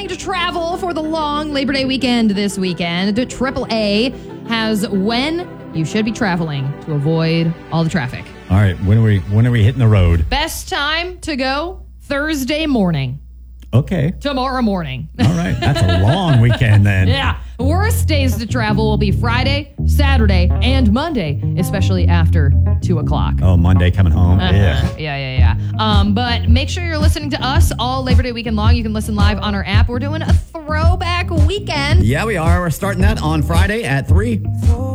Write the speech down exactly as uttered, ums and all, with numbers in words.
planning to travel for the long Labor Day weekend this weekend, triple A has when you should be traveling to avoid all the traffic. All right, when are we when are we hitting the road? Best time to go Thursday morning. Okay. Tomorrow morning. All right, that's a long weekend then. Yeah. Worst days to travel will be Friday, Saturday, and Monday, especially after two o'clock. Oh, Monday coming home. Uh-huh. Yeah. Yeah, yeah, yeah. Um, but make sure you're listening to us all Labor Day weekend long. You can listen live on our app. We're doing a throwback weekend. Yeah, we are. We're starting that on Friday at three.